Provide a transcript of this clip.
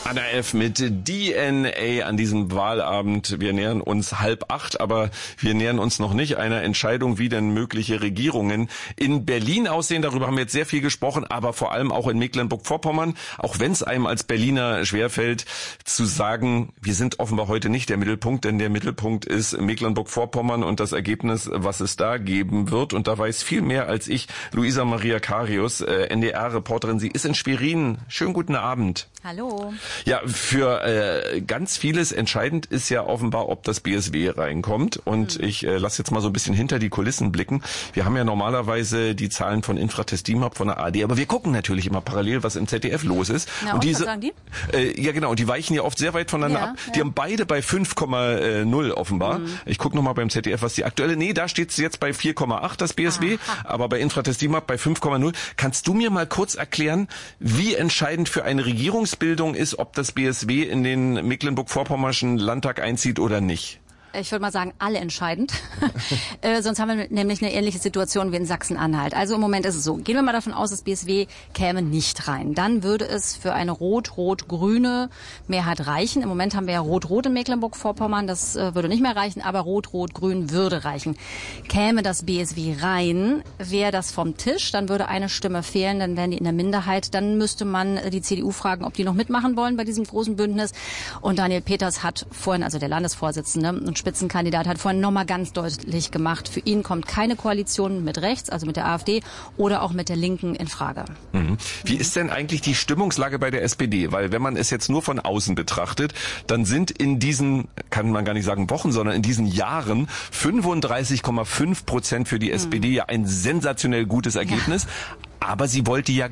Anna F. mit DNA an diesem Wahlabend. Wir nähern uns 7:30, aber wir nähern uns noch nicht einer Entscheidung, wie denn mögliche Regierungen in Berlin aussehen. Darüber haben wir jetzt sehr viel gesprochen, aber vor allem auch in Mecklenburg-Vorpommern. Auch wenn es einem als Berliner schwerfällt, zu sagen, wir sind offenbar heute nicht der Mittelpunkt, denn der Mittelpunkt ist Mecklenburg-Vorpommern und das Ergebnis, was es da geben wird. Und da weiß viel mehr als ich, Luisa Maria Karius, NDR-Reporterin. Sie ist in Schwerin. Schönen guten Abend. Hallo. Ja, für ganz vieles entscheidend ist ja offenbar, ob das BSW reinkommt. Und ich lasse jetzt mal so ein bisschen hinter die Kulissen blicken. Wir haben ja normalerweise die Zahlen von Infratest DIMAP von der ARD, aber wir gucken natürlich immer parallel, was im ZDF los ist. Na, und diese, was sagen die? Ja genau, die weichen ja oft sehr weit voneinander ab. Die haben beide bei 5,0 offenbar. Ich gucke nochmal beim ZDF, was die aktuelle... Nee, da steht es jetzt bei 4,8, das BSW, aber bei Infratest DIMAP bei 5,0. Kannst du mir mal kurz erklären, wie entscheidend für eine Regierungsbildung ist, ob das BSW in den Mecklenburg-Vorpommerschen Landtag einzieht oder nicht? Ich würde mal sagen, alle entscheidend. Sonst haben wir nämlich eine ähnliche Situation wie in Sachsen-Anhalt. Also im Moment ist es so. Gehen wir mal davon aus, das BSW käme nicht rein. Dann würde es für eine rot-rot-grüne Mehrheit reichen. Im Moment haben wir ja rot-rot in Mecklenburg-Vorpommern. Das würde nicht mehr reichen, aber rot-rot-grün würde reichen. Käme das BSW rein, wäre das vom Tisch. Dann würde eine Stimme fehlen, dann wären die in der Minderheit. Dann müsste man die CDU fragen, ob die noch mitmachen wollen bei diesem großen Bündnis. Und Daniel Peters hat vorhin, also der Landesvorsitzende und Spitzenkandidat, hat vorhin nochmal ganz deutlich gemacht, für ihn kommt keine Koalition mit rechts, also mit der AfD oder auch mit der Linken in Frage. Wie ist denn eigentlich die Stimmungslage bei der SPD? Weil wenn man es jetzt nur von außen betrachtet, dann sind in diesen, kann man gar nicht sagen Wochen, sondern in diesen Jahren 35,5% für die SPD ja ein sensationell gutes Ergebnis. Aber sie wollte ja